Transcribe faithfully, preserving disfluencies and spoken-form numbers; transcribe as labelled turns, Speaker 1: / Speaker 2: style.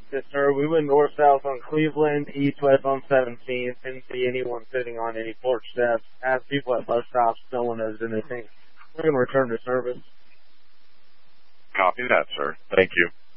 Speaker 1: Yes, sir. We went north-south on Cleveland, east-west on seventeenth. Didn't see anyone sitting on any porch steps. Asked people at bus stops. No one knows anything. We're going to return to service.
Speaker 2: Copy that, sir. Thank you.